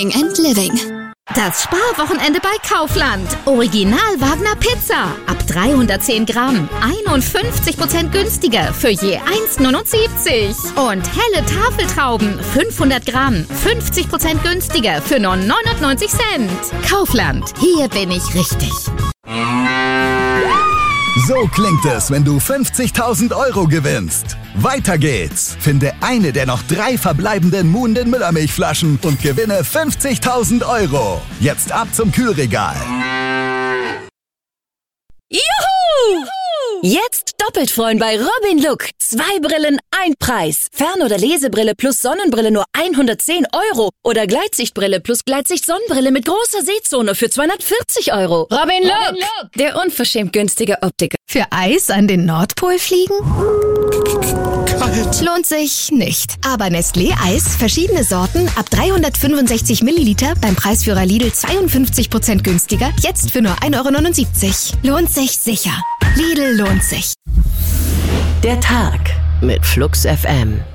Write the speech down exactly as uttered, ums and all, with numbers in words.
Learning and Living. Das Sparwochenende bei Kaufland. Original Wagner Pizza. Ab dreihundertzehn Gramm. einundfünfzig Prozent günstiger für je eins neunundsiebzig. Und helle Tafeltrauben. fünfhundert Gramm. fünfzig Prozent günstiger für nur neunundneunzig Cent. Kaufland. Hier bin ich richtig. So klingt es, wenn du fünfzigtausend Euro gewinnst. Weiter geht's. Finde eine der noch drei verbleibenden Muhnden Müllermilchflaschen und gewinne fünfzigtausend Euro. Jetzt ab zum Kühlregal. Juhu! Jetzt doppelt freuen bei Robin Look. Zwei Brillen, ein Preis. Fern- oder Lesebrille plus Sonnenbrille nur hundertzehn Euro. Oder Gleitsichtbrille plus Gleitsicht-Sonnenbrille mit großer Sehzone für zweihundertvierzig Euro. Robin Look, Robin Look. Der unverschämt günstige Optiker. Für Eis an den Nordpol fliegen? Kalt. Lohnt sich nicht. Aber Nestlé Eis, verschiedene Sorten, ab dreihundertfünfundsechzig Milliliter, beim Preisführer Lidl zweiundfünfzig Prozent günstiger, jetzt für nur ein Euro neunundsiebzig. Lohnt sich sicher. Lidl lohnt sich. Der Tag mit Flux F M.